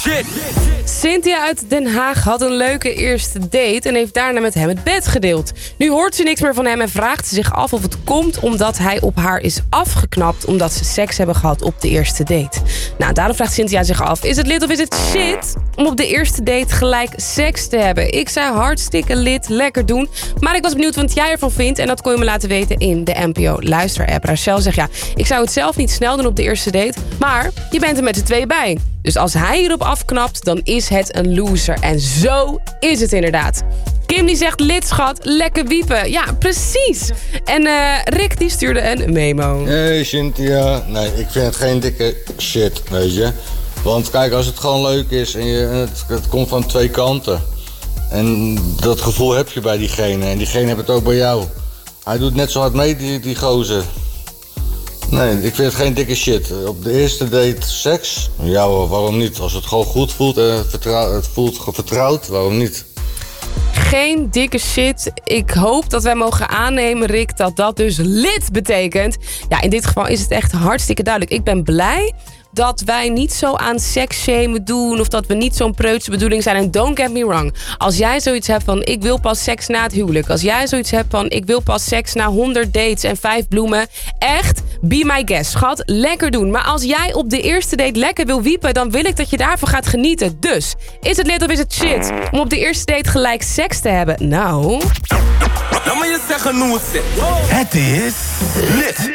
shit. Cynthia uit Den Haag had een leuke eerste date en heeft daarna met hem het bed gedeeld. Nu hoort ze niks meer van hem en vraagt ze zich af of het komt omdat hij op haar is afgeknapt omdat ze seks hebben gehad op de eerste date. Nou, daarom vraagt Cynthia zich af, is het lit of is het shit om op de eerste date gelijk seks te hebben? Ik zei hartstikke lit, lekker doen. Maar ik was benieuwd wat jij ervan vindt en dat kon je me laten weten in de NPO Luister-app. Rachel zegt ik zou het zelf niet snel doen op de eerste date, maar je bent er met z'n tweeën bij. Dus als hij hierop afknapt, dan is het een loser. En zo is het inderdaad. Kim die zegt, lid schat, lekker wiepen. Ja, precies. En Rick die stuurde een memo. Hey Cynthia. Nee, ik vind het geen dikke shit, weet je. Want kijk, als het gewoon leuk is en het komt van twee kanten. En dat gevoel heb je bij diegene. En diegene heeft het ook bij jou. Hij doet net zo hard mee, die gozer. Nee, ik vind het geen dikke shit. Op de eerste date seks? Ja hoor, waarom niet? Als het gewoon goed voelt en het voelt vertrouwd, waarom niet? Geen dikke shit. Ik hoop dat wij mogen aannemen, Rick, dat dat dus lid betekent. Ja, in dit geval is het echt hartstikke duidelijk. Ik ben blij dat wij niet zo aan seksshamen doen of dat we niet zo'n preutse bedoeling zijn. En don't get me wrong. Als jij zoiets hebt van ik wil pas seks na het huwelijk. Als jij zoiets hebt van ik wil pas seks na 100 dates en 5 bloemen. Echt, be my guest, schat. Lekker doen. Maar als jij op de eerste date lekker wil wiepen, dan wil ik dat je daarvan gaat genieten. Dus, is het lit of is het shit om op de eerste date gelijk seks te hebben? Nou... Laat me je zeggen hoe het zit. Het is lit.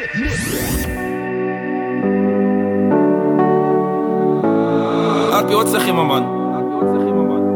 Arpie, wat zeg je, man?